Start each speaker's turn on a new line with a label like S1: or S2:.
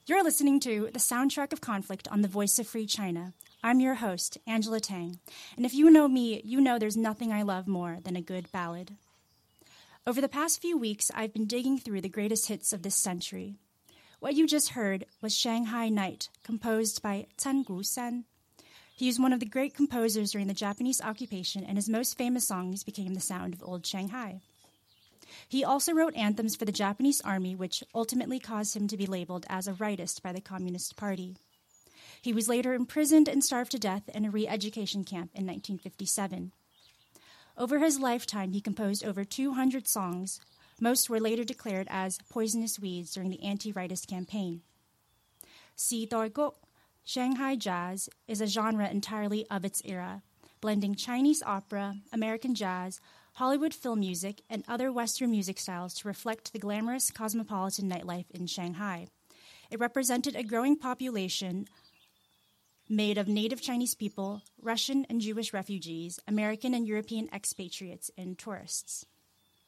S1: You're listening to The Soundtrack of Conflict on the Voice of Free China. I'm your host, Angela Tang, and if you know me, you know there's nothing I love more than a good ballad. Over the past few weeks, I've been digging through the greatest hits of this century. What you just heard was Shanghai Night, composed by Can Gu-san. He was one of the great composers during the Japanese occupation, and his most famous songs became the sound of Old Shanghai. He also wrote anthems for the Japanese army, which ultimately caused him to be labeled as a rightist by the Communist Party. He was later imprisoned and starved to death in a re-education camp in 1957. Over his lifetime, he composed over 200 songs. Most were later declared as poisonous weeds during the anti-rightist campaign. Si Doi Gok, Shanghai jazz, is a genre entirely of its era, blending Chinese opera, American jazz, Hollywood film music, and other Western music styles to reflect the glamorous cosmopolitan nightlife in Shanghai. It represented a growing population made of native Chinese people, Russian and Jewish refugees, American and European expatriates, and tourists.